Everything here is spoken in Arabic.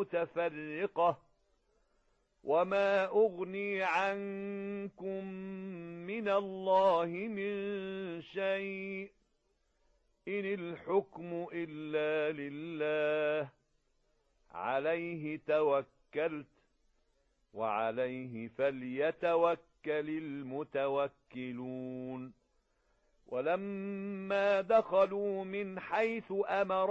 متفرقة وما أغني عنكم من الله من شيء إن الحكم إلا لله عليه توكلت وعليه فليتوكل المتوكلون ولما دخلوا من حيث أمر